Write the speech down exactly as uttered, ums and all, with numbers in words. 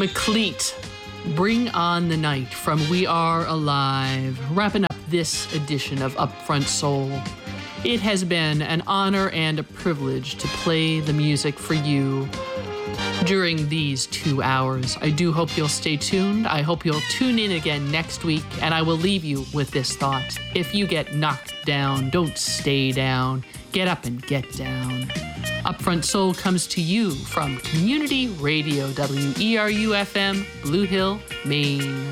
McLeet, Bring On the Night from We Are Alive, wrapping up this edition of Upfront Soul. It has been an honor and a privilege to play the music for you during these two hours. I do hope you'll stay tuned. I hope you'll tune in again next week, and I will leave you with this thought. If you get knocked down, don't stay down. Get up and get down. Upfront Soul comes to you from Community Radio, W E R U F M, Blue Hill, Maine.